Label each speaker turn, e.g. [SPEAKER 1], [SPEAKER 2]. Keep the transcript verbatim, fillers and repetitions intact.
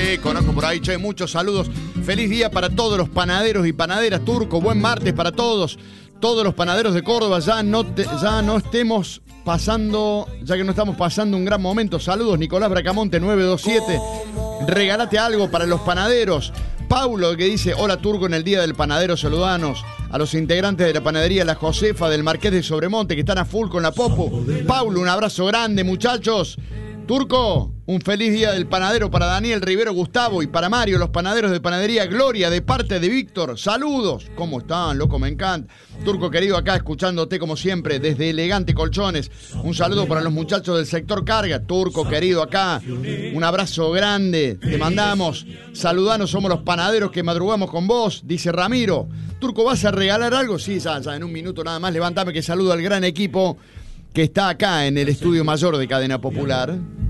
[SPEAKER 1] Sí, conozco por ahí, che, muchos saludos. Feliz día para todos los panaderos y panaderas, Turco. Buen martes para todos. Todos los panaderos de Córdoba, ya no, te, ya no estemos pasando, ya que no estamos pasando un gran momento. Saludos, Nicolás Bracamonte nueve dos siete. Regálate algo para los panaderos. Paulo, que dice, hola Turco, en el Día del Panadero, saludanos a los integrantes de la panadería La Josefa del Marqués de Sobremonte, que están a full con la Popo. Paulo, un abrazo grande, muchachos. Turco, un feliz Día del Panadero para Daniel Rivero Gustavo y para Mario, los panaderos de Panadería Gloria, de parte de Víctor. Saludos. ¿Cómo están, loco? Me encanta. Turco querido, acá escuchándote como siempre desde Elegante Colchones. Un saludo para los muchachos del sector carga. Turco querido, acá. Un abrazo grande. Te mandamos. Saludanos, somos los panaderos que madrugamos con vos, dice Ramiro. Turco, ¿vas a regalar algo? Sí, ya, ya en un minuto nada más. Levantame que saludo al gran equipo que está acá en el estudio mayor de Cadena Popular.